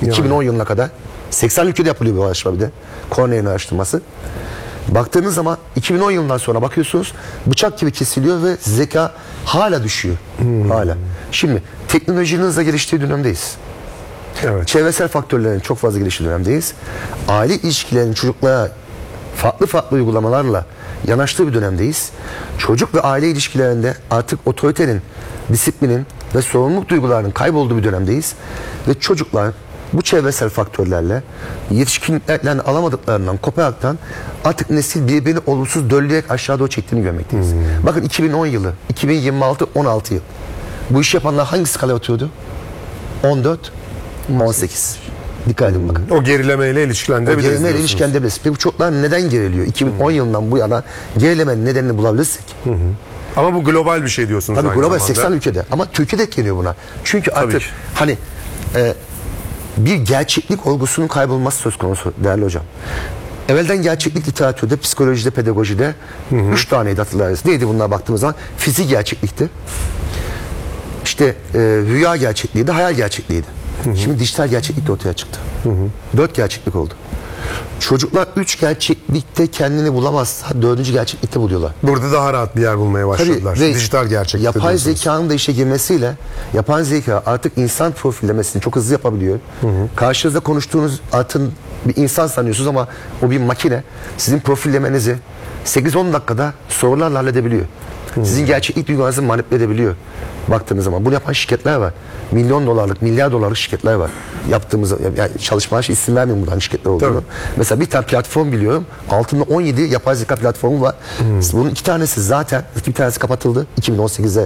2010 yılına kadar. 80 ülkede yapılıyor bu araştırma bir de. Cornell'in araştırması. Baktığınız zaman 2010 yılından sonra bakıyorsunuz bıçak gibi kesiliyor ve zeka hala düşüyor. Hala. Şimdi teknolojinin hızla geliştiği dönemdeyiz. Evet. Çevresel faktörlerin çok fazla geliştiği dönemdeyiz. Aile ilişkilerinin çocuklara farklı uygulamalarla yanaştığı bir dönemdeyiz. Çocuk ve aile ilişkilerinde artık otoritenin, disiplinin ve sorumluluk duygularının kaybolduğu bir dönemdeyiz. Ve çocuklar bu çevresel faktörlerle yetişkinlerden alamadıklarından koparaktan artık nesil birbirini olumsuz dölleyerek aşağı doğru çektiğini görmekteyiz. Bakın 2010 yılı, 2026, 16 yıl. Bu işi yapanlar hangi skala atıyordu? 14, 18. Dikkat edin bakın. O gerilemeyle ilişkilendirebiliriz. O gerilemeyle ilişkilendirebiliriz. Peki bu çocuklar neden geriliyor? 2010 yılından bu yana gerilemenin nedenini bulabilirsek. Ama bu global bir şey diyorsunuz. Tabii aynı global zamanda. 80 ülkede. Ama Türkiye'de etkileniyor buna. Çünkü artık ki. hani bir gerçeklik olgusunun kaybolması söz konusu değerli hocam. Evvelden gerçeklik literatürde, psikolojide, pedagojide 3 taneydi hatırlarız. Neydi bunlar baktığımız zaman? Fizik gerçeklikti. İşte rüya gerçekliğiydi, hayal gerçekliğiydi. Şimdi dijital gerçeklik de ortaya çıktı. 4 gerçeklik oldu. Çocuklar 3 gerçeklikte kendini bulamazsa 4. gerçeklikte buluyorlar. Burada daha rahat bir yer bulmaya başladılar. Tabii, Dijital gerçeklik. yapay zekanın da işe girmesiyle yapay zeka artık insan profillemesini çok hızlı yapabiliyor. Karşınızda konuştuğunuz artık bir insan sanıyorsunuz ama o bir makine. Sizin profillemenizi 8-10 dakikada sorularla halledebiliyor. Sizin gerçeklik duygularınızı manipüle edebiliyor. Baktığınız zaman bunu yapan şirketler var. Milyon dolarlık, milyar dolarlık şirketler var. Yaptığımız yani çalışmalar isim vermiyorum buradan şirketler olduğunu. Tabii. Mesela bir tane platform biliyorum. Altında 17 yapay zeka platformu var. Bunun 2 tanesi zaten, bir tanesi kapatıldı. 2018'de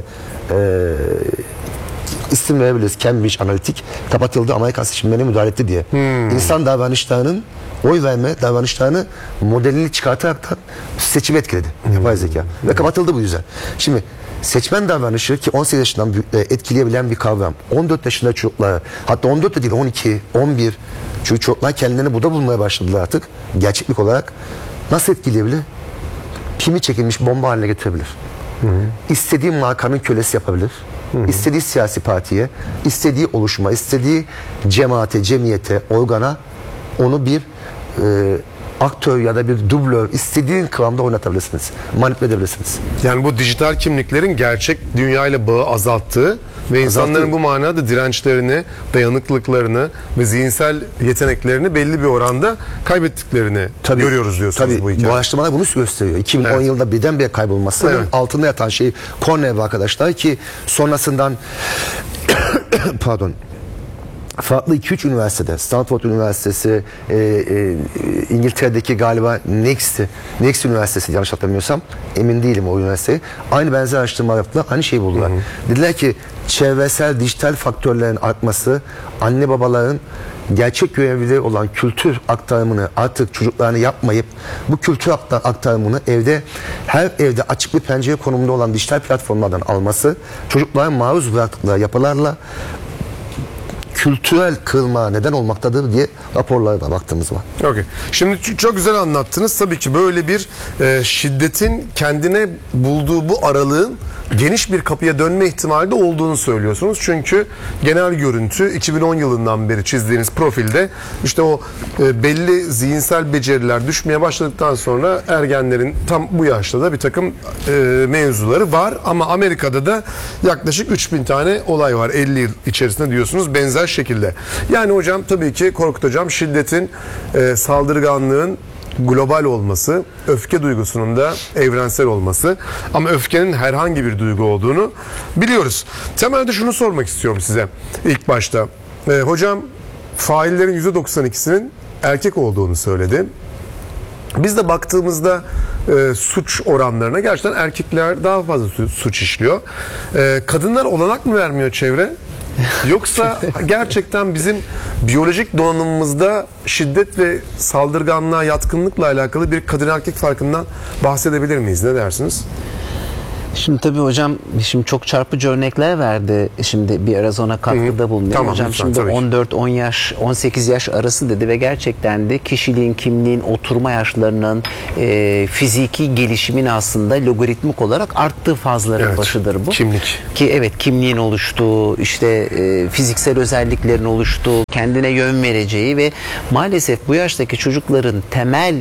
isim verebiliriz. Cambridge Analytica kapatıldı. Amerikan seçimlerine müdahale etti diye. İnsan davranışlarının oy verme davranışlarını modelini çıkartarak seçim etkiledi. Yapay zeka. Ve kapatıldı bu yüzden. Şimdi seçmen davranışı ki 18 yaşından etkileyebilen bir kavram. 14 yaşında çocuklar, hatta 14 de değil 12, 11 çünkü çocuklar kendilerini burada bulmaya başladılar artık. Gerçeklik olarak nasıl etkileyebilir? Pimi çekilmiş bomba haline getirebilir. İstediği markanın kölesi yapabilir. İstediği siyasi partiye, istediği oluşuma, istediği cemaate, cemiyete, organa onu bir aktör ya da bir dublör istediğin kıvamda oynatabilirsiniz. Manipüle edebilirsiniz. Yani bu dijital kimliklerin gerçek dünyayla bağı azalttığı ve insanların bu manada dirençlerini, dayanıklılıklarını ve zihinsel yeteneklerini belli bir oranda kaybettiklerini görüyoruz diyorsunuz tabii, bu hikaye. Bu araştırmalar bunu gösteriyor. 2010 yılında birdenbire kaybolması altında yatan şey Cornell arkadaşlar ki sonrasından pardon farklı 2-3 üniversitede, Stanford Üniversitesi, İngiltere'deki galiba Next Üniversitesi yanlış hatırlamıyorsam, emin değilim o üniversiteyi. Aynı benzer araştırma yaptılar, aynı şeyi buldular. Dediler ki çevresel, dijital faktörlerin artması, anne babaların gerçek görevlileri olan kültür aktarımını artık çocuklarını yapmayıp bu kültür aktarımını her evde açık bir pencere konumunda olan dijital platformlardan alması, çocukların maruz bıraktıkları yapılarla kültürel kırılma neden olmaktadır diye raporlara da baktığımız var. Okay. Şimdi çok güzel anlattınız. Tabii ki böyle bir şiddetin kendine bulduğu bu aralığın geniş bir kapıya dönme ihtimali de olduğunu söylüyorsunuz. Çünkü genel görüntü 2010 yılından beri çizdiğiniz profilde işte o belli zihinsel beceriler düşmeye başladıktan sonra ergenlerin tam bu yaşta da bir takım mevzuları var. Ama Amerika'da da yaklaşık 3000 tane olay var 50 yıl içerisinde diyorsunuz benzer şekilde. Yani hocam tabii ki Korkut hocam şiddetin, saldırganlığın global olması, öfke duygusunun da evrensel olması ama öfkenin herhangi bir duygu olduğunu biliyoruz. Temelde şunu sormak istiyorum size ilk başta. Hocam faillerin %92'sinin erkek olduğunu söyledi. Biz de baktığımızda suç oranlarına gerçekten erkekler daha fazla suç işliyor. Kadınlar olanak mı vermiyor çevre? Yoksa gerçekten bizim biyolojik donanımımızda şiddet ve saldırganlığa yatkınlıkla alakalı bir kadın erkek farkından bahsedebilir miyiz? Ne dersiniz? Şimdi tabii hocam şimdi çok çarpıcı örnekler verdi. Şimdi bir ara ona katkıda bulunuyor. Tamam, Hocam lütfen, şimdi tabii ki. 14-10 yaş, 18 yaş arası dedi ve gerçekten de kişiliğin, kimliğin, oturma yaşlarının, fiziki gelişimin aslında logaritmik olarak arttığı fazların Evet, başıdır bu. kimlik. Ki evet, kimliğin oluştuğu, işte fiziksel özelliklerin oluştuğu, kendine yön vereceği ve maalesef bu yaştaki çocukların temel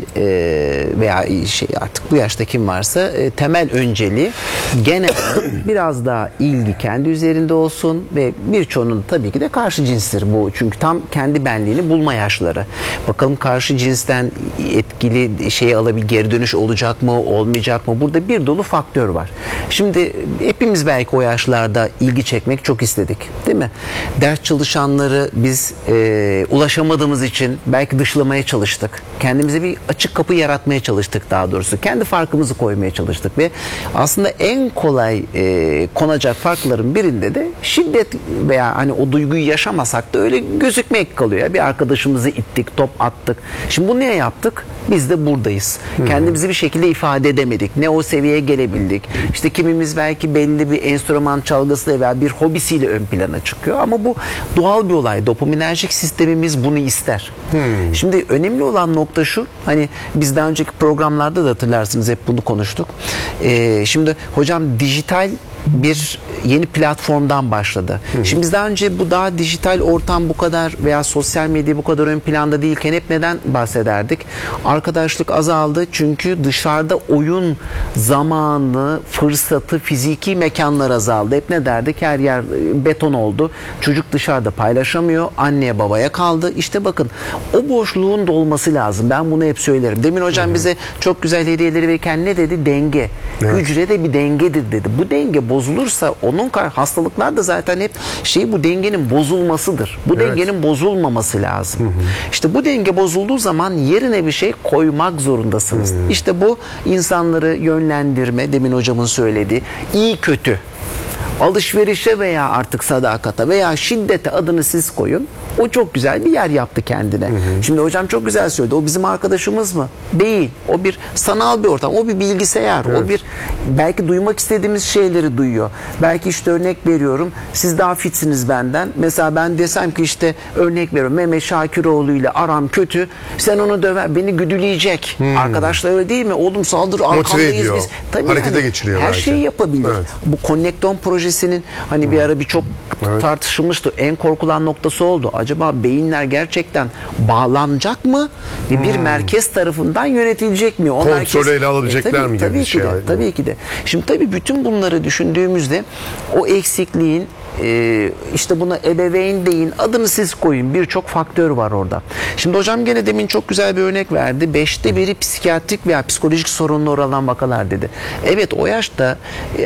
veya artık bu yaşta kim varsa temel önceliği gene biraz daha ilgi kendi üzerinde olsun ve birçoğunun tabii ki de karşı cinstir bu. Çünkü tam kendi benliğini bulma yaşları. Bakalım karşı cinsten etkili geri dönüş olacak mı, olmayacak mı? Burada bir dolu faktör var. Şimdi hepimiz belki o yaşlarda ilgi çekmek çok istedik, değil mi? Ders çalışanları biz ulaşamadığımız için belki dışlamaya çalıştık. Kendimize bir açık kapı yaratmaya çalıştık daha doğrusu. Kendi farkımızı koymaya çalıştık ve aslında en kolay konacak farkların birinde de şiddet veya hani o duyguyu yaşamasak da öyle gözükmek kalıyor. Ya. Bir arkadaşımızı ittik, top attık. Şimdi bunu niye yaptık? Biz de buradayız. Kendimizi bir şekilde ifade edemedik. Ne o seviyeye gelebildik. İşte kimimiz belki belli bir enstrüman çalgısıyla veya bir hobisiyle ön plana çıkıyor. Ama bu doğal bir olay. Dopaminerjik sistemimiz bunu ister. Şimdi önemli olan nokta şu. Hani biz daha önceki programlarda da hatırlarsınız hep bunu konuştuk. Şimdi hocam dijital bir yeni platformdan başladı. Şimdi biz daha önce bu daha dijital ortam bu kadar veya sosyal medya bu kadar ön planda değilken hep neden bahsederdik? Arkadaşlık azaldı çünkü dışarıda oyun zamanı, fırsatı, fiziki mekanlar azaldı. Hep ne derdik? Her yer beton oldu. Çocuk dışarıda paylaşamıyor. Anneye babaya kaldı. İşte bakın o boşluğun dolması lazım. Ben bunu hep söylerim. Demin hocam bize çok güzel hediyeleri verirken ne dedi? Denge. Evet. Hücre de bir dengedir dedi. Bu denge bozulursa onun hastalıklar da zaten hep bu dengenin bozulmasıdır. Bu dengenin bozulmaması lazım. İşte bu denge bozulduğu zaman yerine bir şey koymak zorundasınız. İşte bu insanları yönlendirme, demin hocamın söylediği iyi kötü alışverişe veya artık sadakata veya şiddete adını siz koyun. O çok güzel bir yer yaptı kendine. Şimdi hocam çok güzel söyledi. O bizim arkadaşımız mı? Değil. O bir sanal bir ortam. O bir bilgisayar. Evet. O bir belki duymak istediğimiz şeyleri duyuyor. Belki işte örnek veriyorum. Siz daha fitsiniz benden. Mesela ben desem ki işte örnek veriyorum. Mehmet Şakiroğlu ile aram kötü. Sen onu döver. Beni güdüleyecek. Arkadaşlar öyle değil mi? Oğlum saldır arkandayız biz. Tabii harekete geçiriyor. Her belki. şeyi yapabilir. Evet. Bu Connecton projesinin hani bir ara birçok tartışılmıştı. En korkulan noktası oldu. Acaba beyinler gerçekten bağlanacak mı? Ve bir merkez tarafından yönetilecek mi? O kontrolü ele alabilecekler mi? Tabii ki de. Tabii ki de. Şimdi tabii bütün bunları düşündüğümüzde o eksikliğin işte buna ebeveyn deyin, adını siz koyun. Birçok faktör var orada. Şimdi hocam gene demin çok güzel bir örnek verdi. 5'te biri psikiyatrik veya psikolojik sorunlu olan vakalar dedi. Evet o yaşta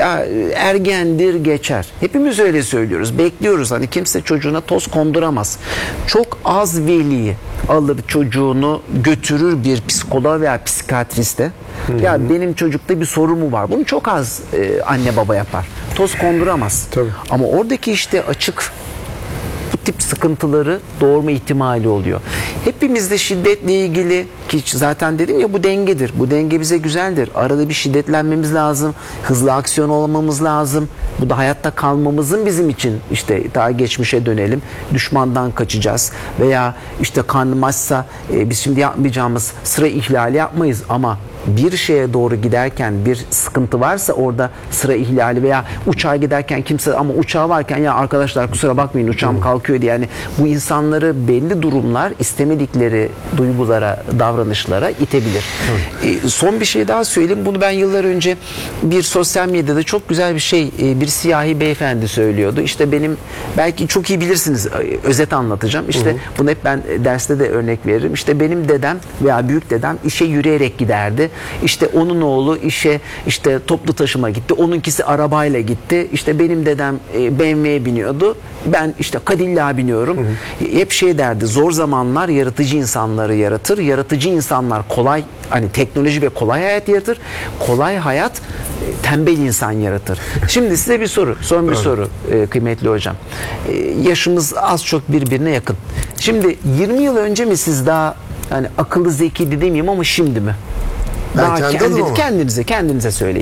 ergendir geçer. Hepimiz öyle söylüyoruz. Bekliyoruz. Hani kimse çocuğuna toz konduramaz. Çok az veli alır çocuğunu götürür bir psikoloğa veya psikiyatriste. Ya benim çocukta bir sorun mu var? Bunu çok az anne baba yapar. Toz konduramaz. Tabii. Ama oradaki işte açık bu tip sıkıntıları doğurma ihtimali oluyor. Hepimizde şiddetle ilgili ki zaten dedim ya bu dengedir. Bu denge bize güzeldir. Arada bir şiddetlenmemiz lazım. Hızlı aksiyon olmamız lazım. Bu da hayatta kalmamızın bizim için işte daha geçmişe dönelim. Düşmandan kaçacağız. Veya işte karnım açsa biz şimdi yapmayacağımız sıra ihlali yapmayız ama bir şeye doğru giderken bir sıkıntı varsa orada sıra ihlali veya uçağa giderken kimse ama uçağı varken ya arkadaşlar kusura bakmayın uçağım kalkıyor diye yani bu insanları belli durumlar istemedikleri duygulara, davranışlara itebilir. Son bir şey daha söyleyeyim. Bunu ben yıllar önce bir sosyal medyada çok güzel bir bir siyahi beyefendi söylüyordu. İşte benim belki çok iyi bilirsiniz özet anlatacağım. İşte bunu hep ben derste de örnek veririm. İşte benim dedem veya büyük dedem işe yürüyerek giderdi. İşte onun oğlu işe işte toplu taşıma gitti. Onunkisi arabayla gitti. İşte benim dedem BMW'ye biniyordu. Ben işte Cadillac'a biniyorum. Hep derdi. Zor zamanlar yaratıcı insanları yaratır. Yaratıcı insanlar kolay hani teknoloji ve kolay hayat yaratır. Kolay hayat tembel insan yaratır. Şimdi size bir soru. Son bir soru kıymetli hocam. Yaşımız az çok birbirine yakın. Şimdi 20 yıl önce mi siz daha yani akıllı zekiydi demeyeyim ama şimdi mi? Daha kendinize söyleyin.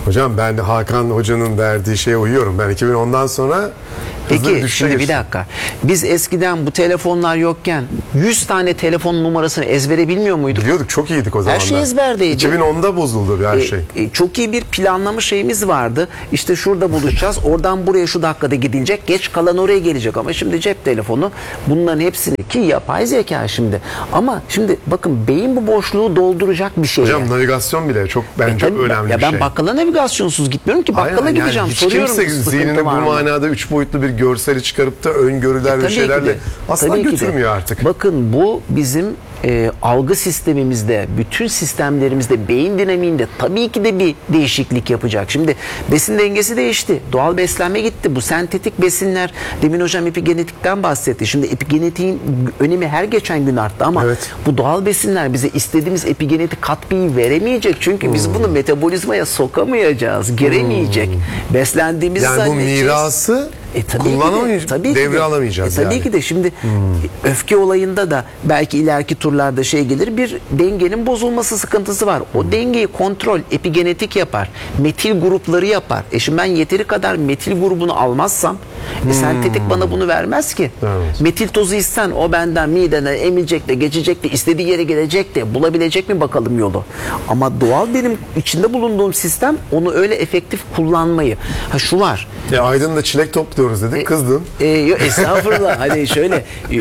Hocam ben de Hakan Hoca'nın verdiği şeye uyuyorum. Ben 2010'dan sonra hızlı Peki düşüşe şimdi bir geçtim. dakika. Biz eskiden bu telefonlar yokken 100 tane telefon numarasını ezbere bilmiyor muyduk? Biliyorduk, çok iyiydik o zamanlar. şey ezberdeydi. 2010'da bozuldu her şey. Çok iyi bir planlama şeyimiz vardı. İşte şurada buluşacağız. Oradan buraya şu dakikada gidilecek. Geç kalan oraya gelecek. Ama şimdi cep telefonu bunların hepsini, ki yapay zeka şimdi. Ama şimdi bakın, beyin bu boşluğu dolduracak bir şey. Hocam navigasyon bile çok bence Tabii, önemli ya bir ben şey. bakkala navigasyonsuz gitmiyorum ki. Bakkala Aynen, gideceğim. hiç Soruyorum. kimse sıkıntı zihnini bu var mı? manada 3 boyutlu bir görseli çıkarıp da öngörüler ve Tabii ki şeylerle de, asla tabii ki de. götürmüyor artık. Bakın, bu bizim algı sistemimizde, bütün sistemlerimizde, beyin dinamiğinde tabii ki de bir değişiklik yapacak. Şimdi besin dengesi değişti. Doğal beslenme gitti. Bu sentetik besinler, demin hocam epigenetikten bahsetti. Şimdi epigenetiğin önemi her geçen gün arttı ama Evet. bu doğal besinler bize istediğimiz epigenetik katkıyı veremeyecek. Çünkü biz bunu metabolizmaya sokamayacağız. Giremeyecek. Beslendiğimizi Yani bu zannedeceğiz. mirası kullanamayacağız, devralamayacağız tabii yani. ki de şimdi öfke olayında da belki ileriki turlarda şey gelir, bir dengenin bozulması sıkıntısı var. O dengeyi kontrol epigenetik yapar. Metil grupları yapar. Şimdi ben yeteri kadar metil grubunu almazsam sentetik bana bunu vermez ki. Evet. Metil tozu isten o benden midene emilecek de geçecek de istediği yere gelecek de bulabilecek mi bakalım yolu. Ama doğal benim içinde bulunduğum sistem onu öyle efektif kullanmayı. Ha şu var. Aydın'da çilek topluyoruz dedik, kızdın. Yok estağfurullah. Hani şöyle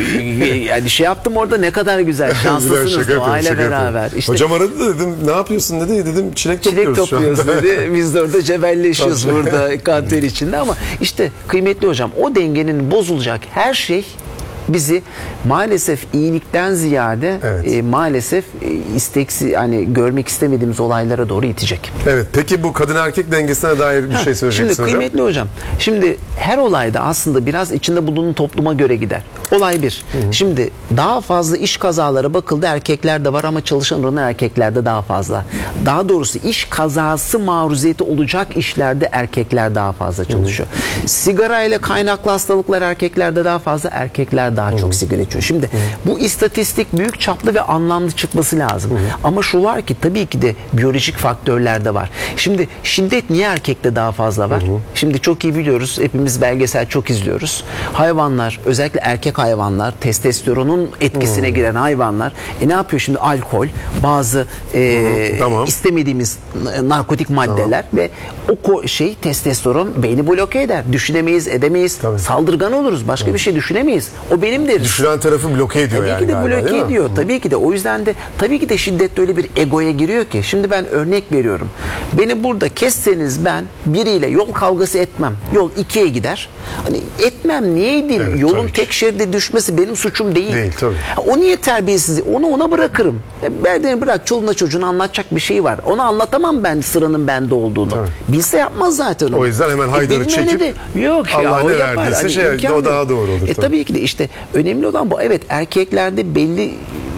yani şey yaptım orada, ne kadar güzel. Biraz Şanslısınız şaka yapıyorum, doğayla şaka yapıyorum. beraber. İşte Hocam aradı da dedim ne yapıyorsun dedi. Dedim çilek çilek topluyoruz şu topluyoruz anda. dedi. Biz de orada cebelleşiyoruz Tabii. burada kanter içinde, ama işte kıymetli hocam, o dengenin bozulacak her şey bizi maalesef iyilikten ziyade Evet. maalesef isteksi, hani görmek istemediğimiz olaylara doğru itecek. Evet, peki bu kadın erkek dengesine dair bir şey söyleyeceksin Şimdi hocam. kıymetli hocam, şimdi her olayda aslında biraz içinde bulunduğun topluma göre gider. Olay bir. Şimdi daha fazla iş kazalara bakıldı, erkeklerde var ama çalışan oranı erkeklerde daha fazla. Daha doğrusu iş kazası maruziyeti olacak işlerde erkekler daha fazla çalışıyor. Sigara ile kaynaklı hastalıklar erkeklerde daha fazla, erkekler daha çok sigara içiyor. Şimdi bu istatistik büyük çaplı ve anlamlı çıkması lazım. Ama şu var ki tabii ki de biyolojik faktörler de var. Şimdi şiddet niye erkekte daha fazla var? Şimdi çok iyi biliyoruz. Hepimiz belgesel çok izliyoruz. Hayvanlar, özellikle erkek hayvanlar, testosteronun etkisine giren hayvanlar ne yapıyor şimdi? Alkol, bazı Tamam. istemediğimiz narkotik maddeler ve o testosteron beyni bloke eder. Düşünemeyiz, edemeyiz. Tabii. Saldırgan oluruz. Başka bir şey düşünemeyiz. O benim deriz. Düşüren tarafı bloke ediyor Tabii yani ki de galiba, bloke değil mi? ediyor. Tabii ki de. O yüzden de tabii ki de şiddet öyle bir egoya giriyor ki. Şimdi ben örnek veriyorum. Beni burada kesseniz ben biriyle yol kavgası etmem. Yol ikiye gider. Hani etmem, niye edeyim? Evet, Yolun tabii ki. tek şeride düşmesi benim suçum değil. Değil, tabii. O niye terbiyesiz? Onu ona bırakırım. Ben bırak, çoluğuna çocuğuna anlatacak bir şey var. Ona anlatamam ben sıranın bende olduğunu. Tabii. Bilse yapmaz zaten onu. O yüzden hemen Haydar'ı benim öyle çekip de- yok ya, Allah o ne yapar. verdiyse Hani şey, imkan o yok. daha doğru olur, tabii. Tabii ki de işte önemli olan bu. Evet, erkeklerde belli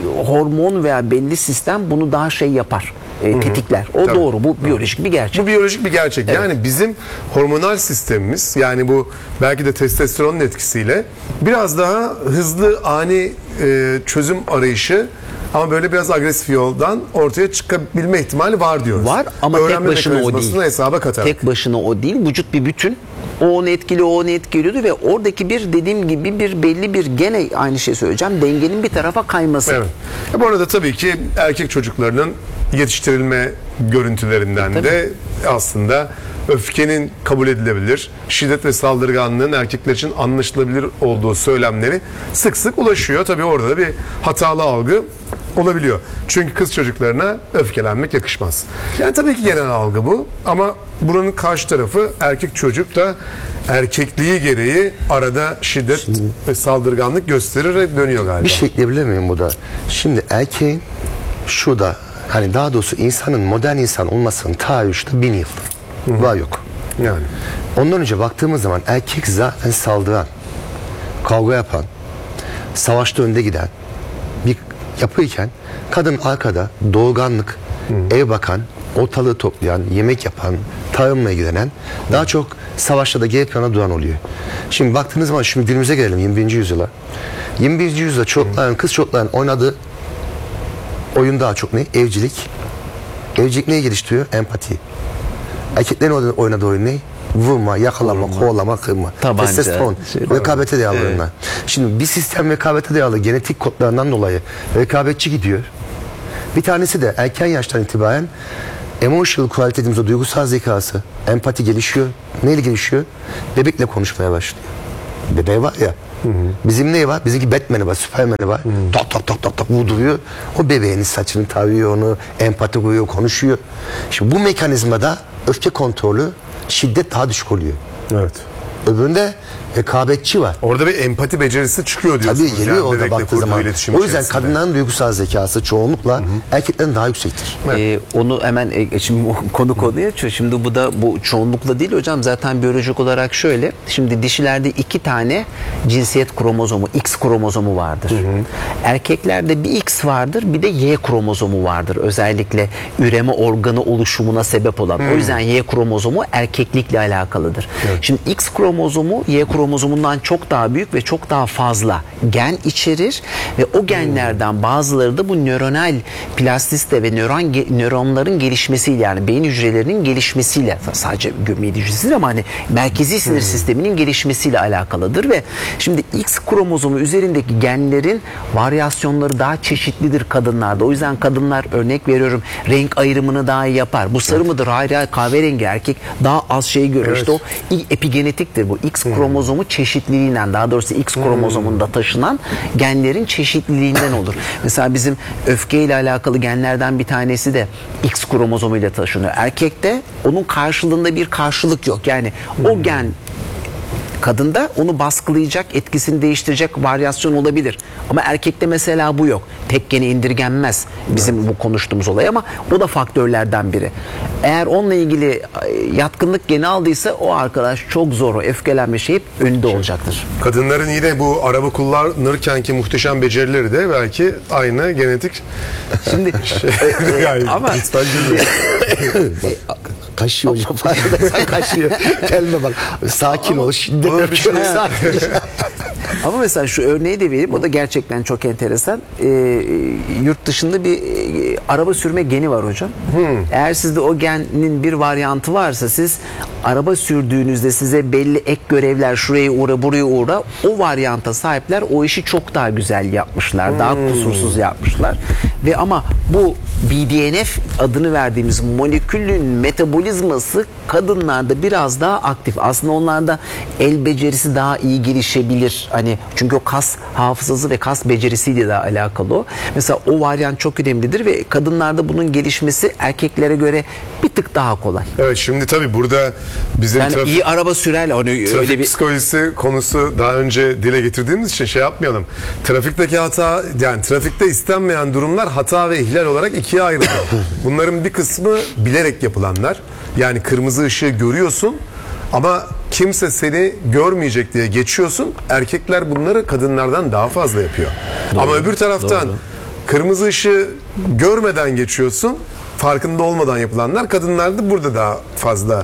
hormon veya belli sistem bunu daha şey yapar. Tetikler. O Tabii. doğru. Bu biyolojik bir gerçek. Bu biyolojik bir gerçek. Yani bizim hormonal sistemimiz, yani bu belki de testosteronun etkisiyle biraz daha hızlı, ani çözüm arayışı ama böyle biraz agresif yoldan ortaya çıkabilme ihtimali var diyoruz. Var ama tek Öğrenme başına o mekanizmasını değil. hesaba katarak. Tek başına o değil. Vücut bir bütün. O onu etkiliyor, o onu etkiliyordu ve oradaki bir, dediğim gibi, bir belli bir, gene aynı şey söyleyeceğim, dengenin bir tarafa kayması. Evet. Bu arada tabii ki erkek çocuklarının yetiştirilme görüntülerinden de aslında öfkenin kabul edilebilir, şiddet ve saldırganlığın erkekler için anlaşılabilir olduğu söylemleri sık sık ulaşıyor. Tabii orada da bir hatalı algı olabiliyor. Çünkü kız çocuklarına öfkelenmek yakışmaz. Yani tabii ki genel algı bu ama buranın karşı tarafı, erkek çocuk da erkekliği gereği arada şiddet ve saldırganlık göstererek dönüyor galiba. Bir şey ekleyebilir miyim burada? Şimdi erkeğin şurada, hani daha doğrusu insanın, modern insan olmasının tarihi işte 1000 yıl. Var yok. Yani. Ondan önce baktığımız zaman erkek zaten saldıran, kavga yapan, savaşta önde giden bir yapıyken kadın arkada doğurganlık, ev bakan, ortalığı toplayan, yemek yapan, tarımla ilgilenen, daha çok savaşta da geri plana duran oluyor. Şimdi baktığınız zaman şimdi günümüze gelelim, 21. yüzyıla. 21. yüzyılda çocukların, kız çocukların oynadığı oyun daha çok ne? Evcilik. Evcilik neyi geliştiriyor? Empati. Erkeklerin oynadığı oyun ne? Vurma, yakalama, kovalama, kırma. Tabanca, Testosteron. Rekabete dayalı oyunlar. Şimdi bir sistem rekabete dayalı genetik kodlarından dolayı rekabetçi gidiyor. Bir tanesi de erken yaştan itibaren emotional quality dediğimiz o duygusal zekası, empati gelişiyor. Neyle gelişiyor? Bebekle konuşmaya başlıyor. Bebeği var ya. Bizim ne var? Bizimki Batman'i var, Superman'i var. Tak tak tak tak tak vurduruyor. O bebeğin saçını tarıyor, onu empati kuruyor, konuşuyor. Şimdi bu mekanizmada öfke kontrolü, şiddet daha düşük oluyor. Evet. Öbüründe rekabetçi var. Orada bir empati becerisi çıkıyor diyorsunuz. Tabii geliyor orada bebekle baktığı kurduğu zaman. iletişim O yüzden içerisinde. kadınların duygusal zekası çoğunlukla erkeklerin daha yüksektir. Onu hemen şimdi konuya açıyor. Şimdi bu çoğunlukla değil hocam, zaten biyolojik olarak şöyle. Şimdi dişilerde 2 tane cinsiyet kromozomu, X kromozomu vardır. Erkeklerde bir X vardır, bir de Y kromozomu vardır. Özellikle üreme organı oluşumuna sebep olan. O yüzden Y kromozomu erkeklikle alakalıdır. Şimdi X kromozomu Y kromozomundan çok daha büyük ve çok daha fazla gen içerir ve o genlerden bazıları da bu nöronal plastisite ve nöronların gelişmesiyle, yani beyin hücrelerinin gelişmesiyle, sadece beyin hücresi değil ama hani merkezi sinir sisteminin gelişmesiyle alakalıdır ve şimdi X kromozomu üzerindeki genlerin varyasyonları daha çeşitlidir kadınlarda. O yüzden kadınlar, örnek veriyorum, renk ayrımını daha iyi yapar. Bu sarı mıdır? Hayır, kahverengi. Erkek daha az şey görür. Evet. İşte o epigenetiktir bu. X kromozomu çeşitliliğinden, daha doğrusu X kromozomunda taşınan genlerin çeşitliliğinden olur. Mesela bizim öfkeyle alakalı genlerden bir tanesi de X kromozomuyla taşınıyor. Erkekte onun karşılığında bir karşılık yok. Yani o gen kadında onu baskılayacak, etkisini değiştirecek varyasyon olabilir. Ama erkekte mesela bu yok. Tek gene indirgenmez bizim bu konuştuğumuz olay, ama o da faktörlerden biri. Eğer onunla ilgili yatkınlık geni aldıysa o arkadaş çok zor, o öfkelenme şeyi hep önünde olacaktır. Kadınların yine bu araba kullanırkenki muhteşem becerileri de belki aynı genetik. Şimdi Yani ama lütfen gülmeyin. Kaşıyor hocam. Farkındaysan kaşıyor. Gelme bak. Sakin ol. Şiddet Ona bir şey- sakin. ama mesela şu örneği de vereyim. O da gerçekten çok enteresan. Yurt dışında bir araba sürme geni var hocam. Eğer sizde o genin bir varyantı varsa, siz araba sürdüğünüzde size belli ek görevler, şuraya uğra, buraya uğra, o varyanta sahipler o işi çok daha güzel yapmışlar. Daha kusursuz yapmışlar. Ve ama bu BDNF adını verdiğimiz molekülün metabolizması kadınlarda biraz daha aktif. Aslında onlarda el becerisi daha iyi gelişebilir. Hani çünkü o kas hafızası ve kas becerisiyle de alakalı o. Mesela o varyant çok önemlidir ve kadınlarda bunun gelişmesi erkeklere göre bir tık daha kolay. Evet, şimdi tabii burada bizim Yani iyi araba sürerler. Hani öyle trafik bir psikolojisi konusu daha önce dile getirdiğimiz için şey yapmayalım. Trafikteki hata, yani trafikte istenmeyen durumlar hata ve ihlal olarak ikiye ayrılıyor. Bunların bir kısmı bilerek yapılanlar. Yani kırmızı ışığı görüyorsun ama kimse seni görmeyecek diye geçiyorsun. Erkekler bunları kadınlardan daha fazla yapıyor. Ama öbür taraftan kırmızı ışığı görmeden geçiyorsun. Farkında olmadan yapılanlar, kadınlarda burada daha fazla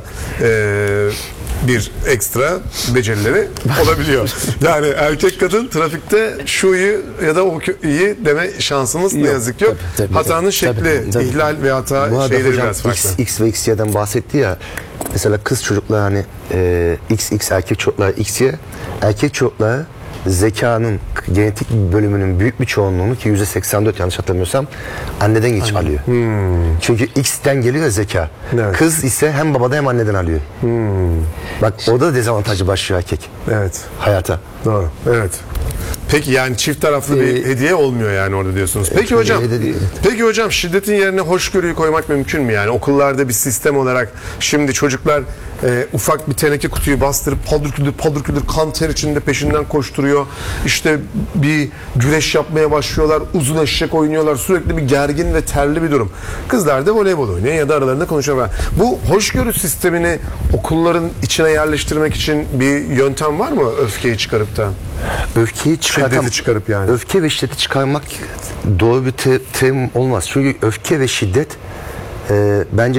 bir ekstra becerileri olabiliyor. Yani erkek kadın trafikte şu iyi ya da o iyi deme şansımız ne yazık ki yok. Tabii, Hatanın şekli, tabii. ihlal ve hata Bu arada şeyleri hocam biraz farklı. X ve XY'den bahsetti ya. Mesela kız çocuklar hani XX, erkek çocuklar XY, erkek çocuklar zekanın genetik bölümünün büyük bir çoğunluğunu, ki %84 yanlış hatırlamıyorsam, anneden geç alıyor. Çünkü X'ten geliyor ya zeka. Evet. Kız ise hem babadan hem anneden alıyor. Bak orada da dezavantajı başlıyor erkek Evet. hayata. Doğru. Evet. Peki yani çift taraflı bir hediye olmuyor yani orada diyorsunuz. Peki hocam. hediye değil, evet. Peki hocam, şiddetin yerine hoşgörüyü koymak mümkün mü yani? Okullarda bir sistem olarak şimdi çocuklar ufak bir teneke kutuyu bastırıp paldır küldür kan ter içinde peşinden koşturuyor. İşte bir güreş yapmaya başlıyorlar. Uzun eşek oynuyorlar. Sürekli bir gergin ve terli bir durum. Kızlar da voleybol oynuyor ya da aralarında konuşuyorlar. Bu hoşgörü sistemini okulların içine yerleştirmek için bir yöntem var mı, öfkeyi çıkarıp da? Öfkeyi Şiddeti çıkarıp yani. Öfke ve şiddeti çıkarmak doğru bir terim olmaz. Çünkü öfke ve şiddet bence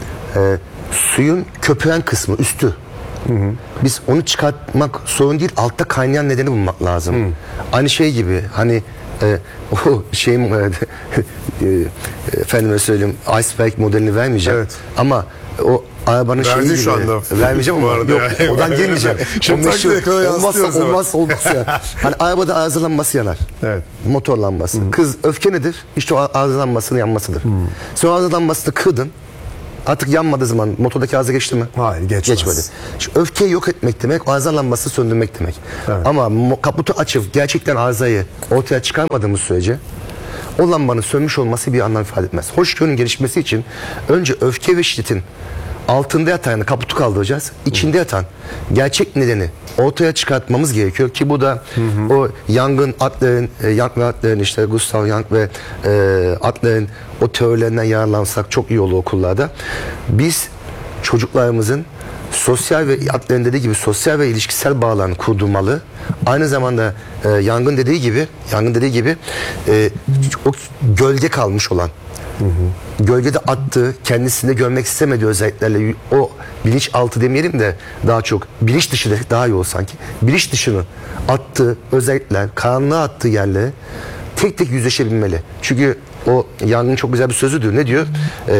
suyun köpüren kısmı, üstü. Biz onu çıkartmak sorun değil, altta kaynayan nedeni bulmak lazım. Aynı şey gibi hani o şeyim efendime söyleyeyim, iceberg modelini vermeyeceğim. Evet. Ama o arabanın şeyi Verdin gibi. şu anda. Vermeyeceğim Bu ama arada yok yani. oradan gelmeyeceğim. Şimdi O takdir ekrana olmazsa yansıtıyoruz ama. olmazsa ya. Hani arabada arıza lambası yanar. Evet. Motor lambası. Kız öfke nedir? İşte o arıza lambasının yanmasıdır. Sen o arıza lambasını kırdın. Artık yanmadığı zaman motordaki arıza geçti mi? Hayır, geçmez. Geçmedi. Şu öfkeyi yok etmek demek, arıza lambası söndürmek demek. Evet. Ama kaputu açıp gerçekten arızayı ortaya çıkarmadığımız sürece o lambanın sönmüş olması bir anlam ifade etmez. Hoşgörünün gelişmesi için önce öfke ve şiddetin altında yatan kaputu kaldıracağız. İçinde yatan gerçek nedeni ortaya çıkartmamız gerekiyor ki bu da o Jung'ın Adler'in işte Gustav Jung ve Adler'in o teorilerinden yararlansak çok iyi olur okullarda. Biz çocuklarımızın sosyal ve Adler'in dediği gibi sosyal ve ilişkisel bağlarını kurdurmalı. Aynı zamanda Jung'ın dediği gibi o gölge kalmış olan gölgede attığı, kendisinde görmek istemediği özelliklerle o bilinçaltı demeyelim de daha çok bilinç dışı da daha iyi olur sanki. Bilinç dışını attığı özellikler, karanlığa attığı yerlere tek tek yüzleşebilmeli. Çünkü o Jung'ın çok güzel bir sözüdür. Ne diyor?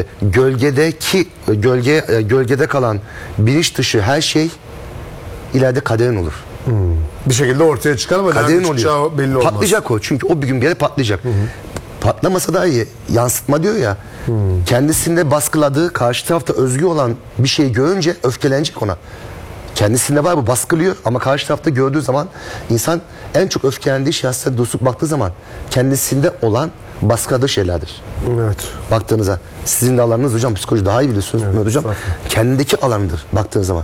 Gölgede kalan bilinç dışı her şey ileride kaderin olur. Bir şekilde ortaya çıkar ama Kaderin nerede çıkacağı oluyor. belli olmaz. Patlayacak o. Çünkü o bir gün bir yere patlayacak. Patlamasa daha iyi. Yansıtma diyor ya. Kendisinde baskıladığı, karşı tarafta özgü olan bir şeyi görünce öfkelenecek ona. Kendisinde var bu, baskılıyor ama karşı tarafta gördüğü zaman insan en çok öfkelendiği şey aslında dostluk baktığı zaman kendisinde olan baskıladığı şeylerdir. Evet. Baktığınızda sizin de alanınız hocam, psikoloji daha iyi biliyorsunuz Mehmet hocam. Kendindeki alanıdır baktığınız zaman.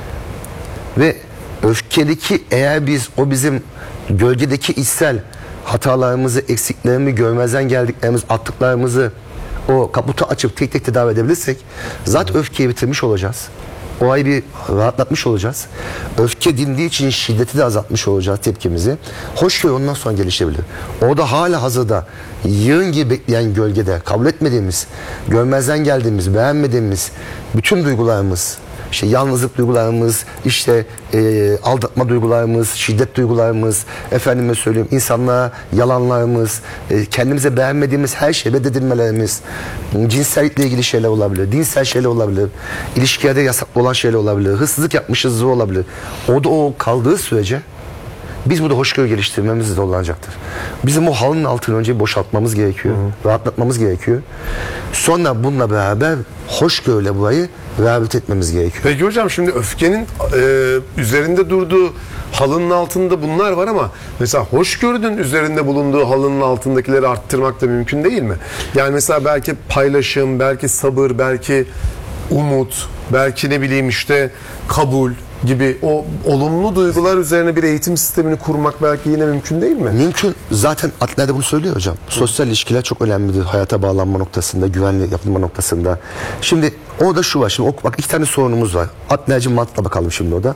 Ve öfkedeki eğer biz o bizim gölgedeki içsel hatalarımızı, eksiklerimizi, görmezden geldiklerimiz, attıklarımızı o kaputu açıp tek tek tedavi edebilirsek zaten öfkeyi bitirmiş olacağız. Olayı bir rahatlatmış olacağız. Öfke dindiği için şiddeti de azaltmış olacağız, tepkimizi. Hoşgörü ondan sonra gelişebilir. Orada hala hazırda yığın gibi bekleyen gölgede kabul etmediğimiz, görmezden geldiğimiz, beğenmediğimiz bütün duygularımız, işte yalnızlık duygularımız, işte aldatma duygularımız, şiddet duygularımız, efendime söyleyeyim insanlığa yalanlarımız, kendimize beğenmediğimiz her şey, reddedilmelerimiz, cinsellikle ilgili şeyler olabilir, dinsel şeyler olabilir, ilişkilerde yasaklı olan şeyler olabilir, hırsızlık yapmışızdır olabilir. O da o kaldığı sürece biz burada hoşgörü geliştirmemiz de zorlanacaktır. Bizim o halının altını önce boşaltmamız gerekiyor, rahatlatmamız gerekiyor. Sonra bununla beraber hoşgörüyle burayı rehabilite etmemiz gerekiyor. Peki hocam, şimdi öfkenin üzerinde durduğu halının altında bunlar var ama mesela hoşgörünün üzerinde bulunduğu halının altındakileri arttırmak da mümkün değil mi? Yani mesela belki paylaşım, belki sabır, belki umut, belki ne bileyim işte kabul gibi o olumlu duygular üzerine bir eğitim sistemini kurmak belki yine mümkün değil mi? Mümkün. Zaten Adler de bunu söylüyor hocam. Sosyal ilişkiler çok önemlidir. Hayata bağlanma noktasında, güvenli yapılma noktasında. Şimdi orada şu var. Şimdi bak, iki tane sorunumuz var. Adler'cim mantığına bakalım şimdi orada.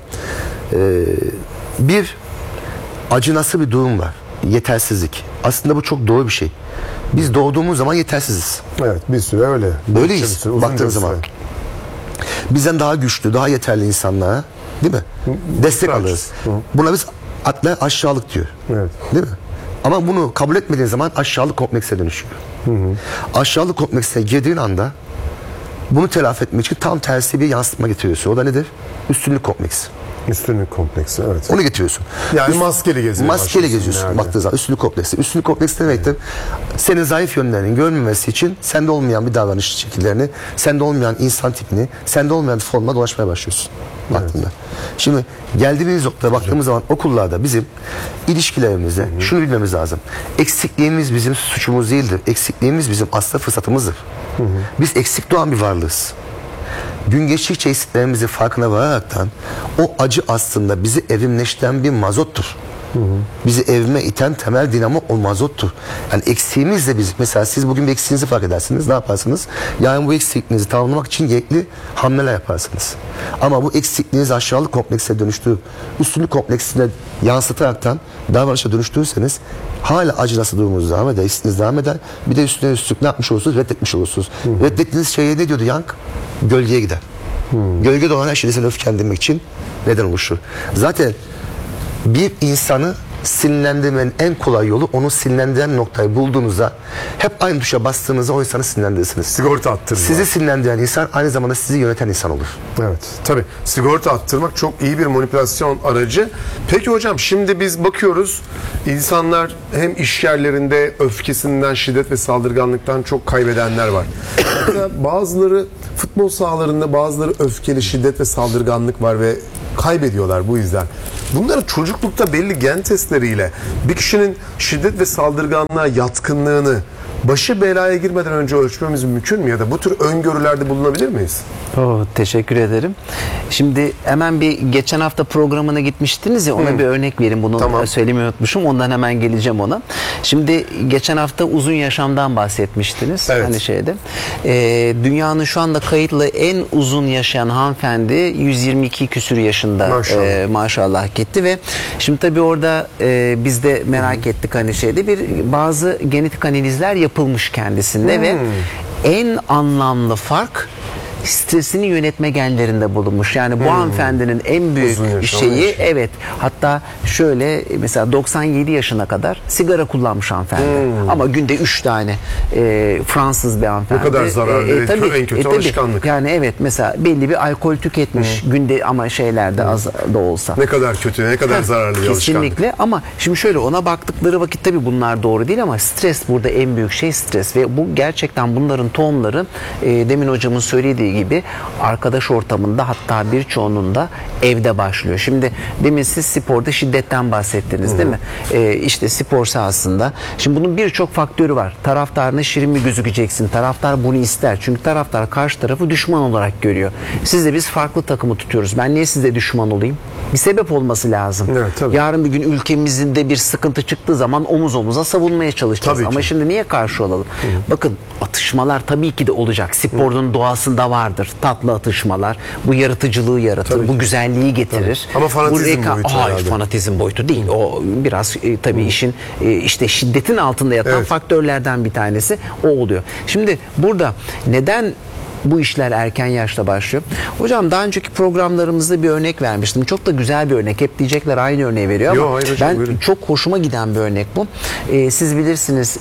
Bir acınası bir durum var. Yetersizlik. Aslında bu çok doğru bir şey. Biz doğduğumuz zaman yetersiziz. Evet, bir süre öyle. Böyleyiz. Bir süre, uzun Baktığın bir süre. zaman. Bizden daha güçlü, daha yeterli insanlara, değil mi? Destek Muhtaç. alırız. Buna biz Adler aşağılık diyor. Evet. Değil mi? Ama bunu kabul etmediğin zaman aşağılık komplekse dönüşüyor. Aşağılık kompleksine girdiğin anda bunu telafi etmek için tam tersi bir yansıtma getiriyorsun. O da nedir? Üstünlük kompleksi. Üstünlük kompleksi, evet. Onu getiriyorsun. Yani maskeli gezmeye Maskeli başlıyorsun geziyorsun yani. baktığın zaman. Üstünlük kompleksi. Üstünlük kompleksi ne demektir? Senin zayıf yönlerinin görünmemesi için sende olmayan bir davranış şekillerini, sende olmayan insan tipini, sende olmayan formla dolaşmaya başlıyorsun. Baktığında. Şimdi geldiğimiz noktaya baktığımız zaman okullarda bizim ilişkilerimizde şunu bilmemiz lazım. Eksikliğimiz bizim suçumuz değildir. Eksikliğimiz bizim aslında fırsatımızdır. Biz eksik doğan bir varlığız. Gün geçtikçe eksiklerimizin farkına vararaktan o acı aslında bizi evrimleştiren bir mazottur. Bizi evime iten temel dinamo o mazottur. Yani eksiğimiz de biz, mesela siz bugün bir eksiğinizi fark edersiniz, ne yaparsınız? Yani bu eksikliğinizi tamamlamak için gerekli hamleler yaparsınız. Ama bu eksikliğinizi aşağılık kompleksine dönüştürüp üstünlük kompleksine yansıtaraktan davranışa dönüştürürseniz hala acınası durumunuz devam eder, eksiğiniz devam eder. Bir de üstüne üstlük ne yapmış olursunuz? Reddetmiş olursunuz. Reddettiğiniz şeye ne diyordu Jung? Gölgeye gider. Gölgede olan her şeyi seni öfkelendirmek için neden oluşur. Zaten bir insanı sinirlendirmenin en kolay yolu onu sinirlendiren noktayı bulduğunuzda hep aynı tuşa bastığınızda o insanı sinirlendirirsiniz. Sigorta attırma. Sizi sinirlendiren insan aynı zamanda sizi yöneten insan olur. Evet, tabii. Sigorta attırmak çok iyi bir manipülasyon aracı. Peki hocam, şimdi biz bakıyoruz, insanlar hem iş yerlerinde öfkesinden, şiddet ve saldırganlıktan çok kaybedenler var. Hatta bazıları futbol sahalarında, bazıları öfkeli, şiddet ve saldırganlık var ve kaybediyorlar bu yüzden. Bunların çocuklukta belli gen testleriyle bir kişinin şiddet ve saldırganlığa yatkınlığını başı belaya girmeden önce ölçmemiz mümkün mü, ya da bu tür öngörülerde bulunabilir miyiz? Teşekkür ederim. Şimdi hemen bir geçen hafta programına gitmiştiniz ya, ona bir örnek vereyim. Bunu Tamam. söylemeyi unutmuşum. Ondan hemen geleceğim ona. Şimdi geçen hafta uzun yaşamdan bahsetmiştiniz. Evet. Hani şeyde. Dünyanın şu anda kayıtlı en uzun yaşayan hanımefendi 122 küsür yaşında Maşallah. maşallah gitti ve şimdi tabii orada biz de merak ettik, hani şeyde bazı genetik analizler yapılmış kendisinde ve en anlamlı fark stresini yönetme genlerinde bulunmuş. Yani bu hanımefendinin en büyük Uzun yaşam şeyi yaşıyor. evet, hatta şöyle mesela 97 yaşına kadar sigara kullanmış hanımefendi. Ama günde 3 tane Fransız bir hanımefendi. Ne kadar zararlı, en kötü alışkanlık. Yani evet, mesela belli bir alkol tüketmiş günde, ama şeylerde az da olsa. Ne kadar kötü, ne kadar zararlı bir alışkanlık. Kesinlikle, ama şimdi şöyle, ona baktıkları vakit tabii bunlar doğru değil, ama stres burada en büyük şey, stres. Ve bu gerçekten bunların tohumları demin hocamın söylediği gibi arkadaş ortamında, hatta birçoğunun da evde başlıyor. Şimdi demin siz sporda şiddetten bahsettiniz değil mi? İşte spor sahasında. Şimdi bunun birçok faktörü var. Taraftarına şirin mi gözükeceksin? Taraftar bunu ister. Çünkü taraftar karşı tarafı düşman olarak görüyor. Sizle biz farklı takımı tutuyoruz. Ben niye size düşman olayım? Bir sebep olması lazım. Evet, tabii. Yarın bir gün ülkemizin de bir sıkıntı çıktığı zaman omuz omuza savunmaya çalışacağız. Tabii ki. Ama şimdi niye karşı olalım? Bakın, atışmalar tabii ki de olacak. Sporun doğasında vardır. Tatlı atışmalar. Bu yaratıcılığı yaratır. Tabii bu ki. güzelliği getirir. Ama fanatizm boyutu Hayır, herhalde. fanatizm boyutu değil. O biraz tabii işin işte şiddetin altında yatan Evet. faktörlerden bir tanesi o oluyor. Şimdi burada neden bu işler erken yaşta başlıyor? Hocam, daha önceki programlarımızda bir örnek vermiştim. Çok da güzel bir örnek. Hep diyecekler aynı örneği veriyor ama Hayır hocam, ben buyurun. çok hoşuma giden bir örnek bu. Siz bilirsiniz,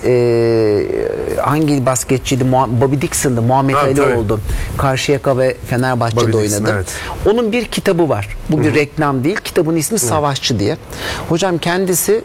hangi basketçiydi? Bobby Dixon'dı. Muhammed Ha, Ali tabii. oldu. Karşıyaka ve Fenerbahçe'de Bobby Dixon, oynadı. evet. Onun bir kitabı var. Bu bir reklam değil. Kitabın ismi Savaşçı diye. Hocam, kendisi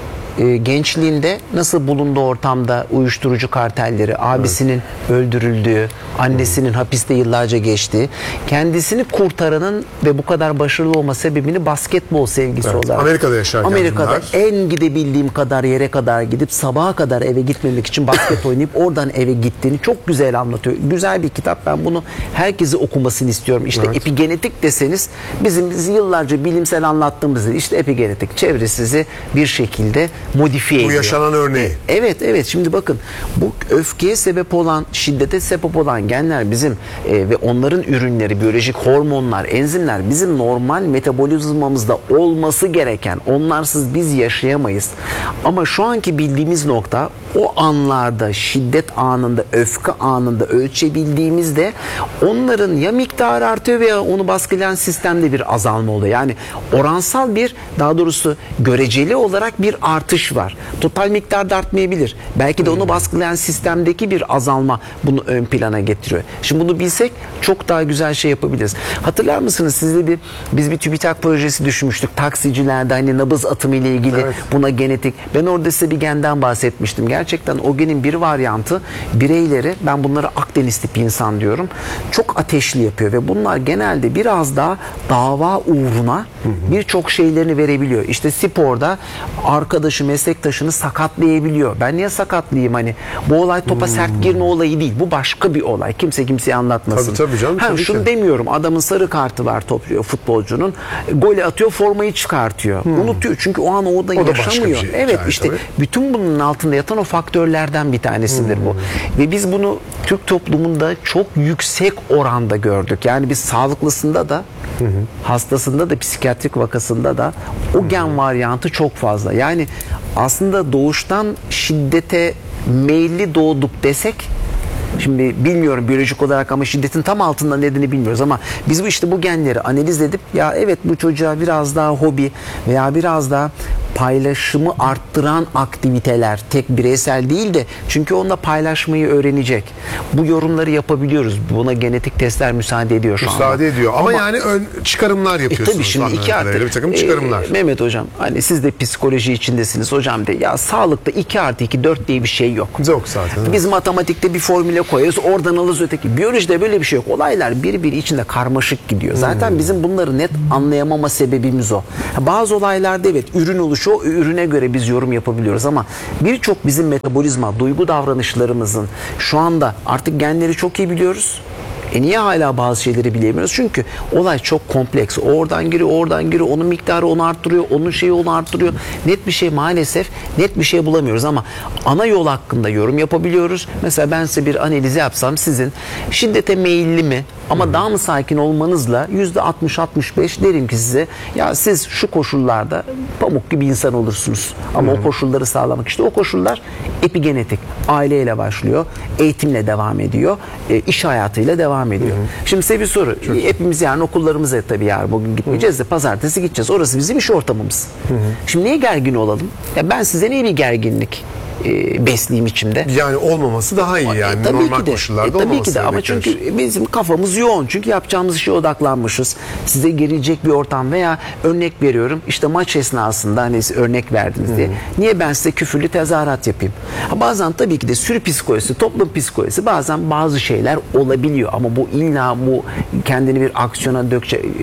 gençliğinde nasıl bulunduğu ortamda uyuşturucu kartelleri, abisinin öldürüldüğü, annesinin hapiste yıllarca geçtiği, kendisini kurtaranın ve bu kadar başarılı olma sebebini basketbol sevgisi Evet, olarak. Amerika'da yaşarken Amerika'da bunlar. en gidebildiğim kadar yere kadar gidip sabaha kadar eve gitmemek için basket oynayıp oradan eve gittiğini çok güzel anlatıyor. Güzel bir kitap. Ben bunu herkese okumasını istiyorum. İşte Evet. epigenetik deseniz, biz yıllarca bilimsel anlattığımız işte epigenetik, çevre sizi bir şekilde modifiye ediyor. Bu yaşanan örneği. Evet. Şimdi bakın, bu öfkeye sebep olan, şiddete sebep olan genler bizim ve onların ürünleri, biyolojik hormonlar, enzimler bizim normal metabolizmamızda olması gereken. Onlarsız biz yaşayamayız. Ama şu anki bildiğimiz nokta, o anlarda, şiddet anında, öfke anında ölçebildiğimizde onların ya miktarı artıyor veya onu baskılayan sistemde bir azalma oluyor. Yani oransal bir, daha doğrusu göreceli olarak bir artış var. Total miktarda artmayabilir. Belki de onu baskılayan sistemdeki bir azalma bunu ön plana getiriyor. Şimdi bunu bilsek çok daha güzel şey yapabiliriz. Hatırlar mısınız, sizle biz bir TÜBİTAK projesi düşünmüştük. Taksicilerde hani nabız atımı ile ilgili, Evet. buna genetik. Ben orada size bir genden bahsetmiştim. Gerçekten o genin bir varyantı bireyleri, ben bunlara Akdeniz tipi insan diyorum, çok ateşli yapıyor ve bunlar genelde biraz daha dava uğruna birçok şeylerini verebiliyor. İşte sporda arkadaşı, meslektaşını sakatlayabiliyor. Ben niye sakatlayayım? Hani bu olay topa sert girme olayı değil. Bu başka bir olay. Kimse kimseye anlatmasın. Tabii canım, tabii şunu ki. demiyorum. Adamın sarı kartı var, topluyor futbolcunun. Golü atıyor, formayı çıkartıyor. Unutuyor. Çünkü o an orada O da başka bir yaşamıyor. şey, Evet, hikaye işte tabii. bütün bunun altında yatan o faktörlerden bir tanesidir bu. Ve biz bunu Türk toplumunda çok yüksek oranda gördük. Yani biz sağlıklısında da, hastasında da, psikiyatrik vakasında da o gen varyantı çok fazla. Yani aslında doğuştan şiddete meyilli doğduk desek Şimdi bilmiyorum biyolojik olarak ama şiddetin tam altında nedeni bilmiyoruz ama biz bu genleri analiz edip ya evet bu çocuğa biraz daha hobi veya biraz daha paylaşımı arttıran aktiviteler, tek bireysel değil de çünkü onunla paylaşmayı öğrenecek. Bu yorumları yapabiliyoruz. Buna genetik testler müsaade ediyor şu anda. Müsaade ediyor ama yani çıkarımlar yapıyorsunuz. Tabii şimdi anladığım 2 artı kadarıyla. Bir takım çıkarımlar. Mehmet hocam hani siz de psikoloji içindesiniz hocam de ya sağlıkta 2 artı 2 4 diye bir şey yok. Yok zaten. Biz matematikte bir formüle koyarız oradan alırız öteki. Biyolojide böyle bir şey yok. Olaylar birbiri içinde karmaşık gidiyor. Zaten bizim bunları net anlayamama sebebimiz o. Bazı olaylarda evet ürün oluşu o ürüne göre biz yorum yapabiliyoruz ama birçok bizim metabolizma, duygu davranışlarımızın şu anda artık genleri çok iyi biliyoruz. Niye hala bazı şeyleri bilemiyoruz? Çünkü olay çok kompleks. Oradan giriyor, onun miktarı onu arttırıyor, onun şeyi onu arttırıyor. Net bir şey maalesef net bir şey bulamıyoruz ama ana yol hakkında yorum yapabiliyoruz. Mesela ben size bir analiz yapsam sizin şiddete meyilli mi ama daha mı sakin olmanızla %60-65 derim ki size ya siz şu koşullarda pamuk gibi insan olursunuz. Ama o koşulları sağlamak işte o koşullar epigenetik. Aileyle başlıyor, eğitimle devam ediyor, iş hayatıyla devam ediyor. Şimdi size bir soru. Hepimiz yani okullarımıza tabii yarın bugün gitmeyeceğiz de pazartesi gideceğiz. Orası bizim iş ortamımız. Şimdi niye gergin olalım? Ya ben size niye bir gerginlik besleyeyim içimde? Yani olmaması daha iyi yani. Tabii Normal ki de. koşullarda Tabii olmaması ki de ama gerekiyor. çünkü bizim kafamız yoğun. Çünkü yapacağımız işe odaklanmışız. Size gelecek bir ortam veya örnek veriyorum. İşte maç esnasında hani siz örnek verdiniz diye. Niye ben size küfürlü tezahürat yapayım? Bazen tabii ki de sürü psikolojisi, toplum psikolojisi bazen bazı şeyler olabiliyor ama bu illa bu kendini bir aksiyona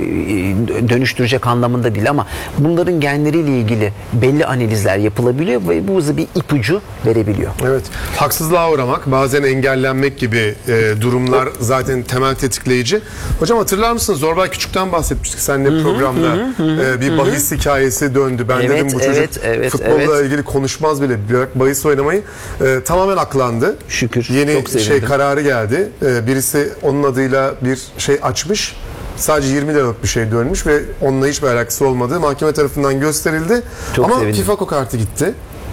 dönüştürecek anlamında değil ama bunların genleriyle ilgili belli analizler yapılabiliyor ve bu bize bir ipucu verebiliyor. Evet. Haksızlığa uğramak, bazen engellenmek gibi durumlar zaten temel tetikleyici. Hocam hatırlar mısınız? Zorbay Küçük'ten bahsetmiştik seninle programda. Bir bahis hikayesi döndü. Ben Evet, dedim bu çocuk futbolla ilgili konuşmaz bile. Bahis oynamayı tamamen aklandı. Şükür. Yeni Çok sevindim. kararı geldi. Birisi onun adıyla bir şey açmış. Sadece 20 liralık bir şey dönmüş ve onunla hiçbir alakası olmadığı mahkeme tarafından gösterildi. Çok Ama sevindim. FIFA kartı gitti.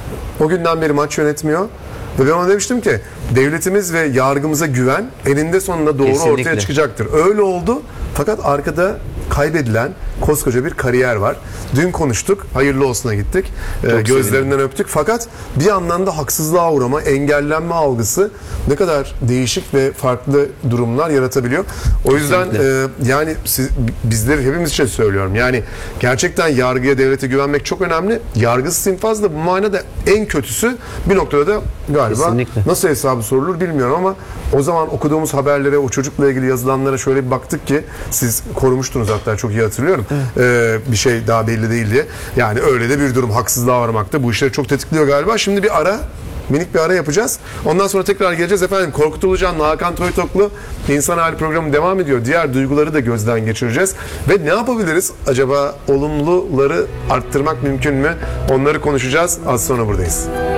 O günden beri maç yönetmiyor. Ve ben ona demiştim ki devletimiz ve yargımıza güven eninde sonunda doğru Kesinlikle. ortaya çıkacaktır. Öyle oldu. Fakat arkada kaybedilen koskoca bir kariyer var. Dün konuştuk. Hayırlı olsuna gittik. Gözlerinden öptük. Fakat bir yandan da haksızlığa uğrama, engellenme algısı ne kadar değişik ve farklı durumlar yaratabiliyor. O yüzden yani bizleri hepimiz için söylüyorum. Yani gerçekten yargıya, devlete güvenmek çok önemli. Yargısız infaz da bu manada en kötüsü bir noktada da galiba Kesinlikle. nasıl hesabı sorulur bilmiyorum ama o zaman okuduğumuz haberlere, o çocukla ilgili yazılanlara şöyle bir baktık ki siz korumuştunuz hatta çok iyi hatırlıyorum. Bir şey daha belli değil diye. Yani öyle de bir durum haksızlığa varmakta. Bu işleri çok tetikliyor galiba. Şimdi bir ara, minik bir ara yapacağız. Ondan sonra tekrar geleceğiz. Efendim Korkut Ulucan'la Hakan Toytoklu İnsan Hali programı devam ediyor. Diğer duyguları da gözden geçireceğiz. Ve ne yapabiliriz? Acaba olumluları arttırmak mümkün mü? Onları konuşacağız. Az sonra buradayız.